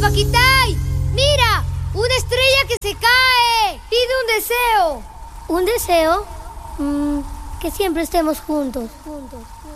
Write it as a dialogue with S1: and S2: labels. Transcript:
S1: Paquitay, mira, una estrella que se cae. Pide un deseo.
S2: ¿Un deseo? Que siempre estemos juntos.